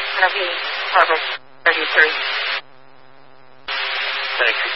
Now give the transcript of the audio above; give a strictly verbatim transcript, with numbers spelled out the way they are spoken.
That's going to be Harvard thirty-three. Thank you.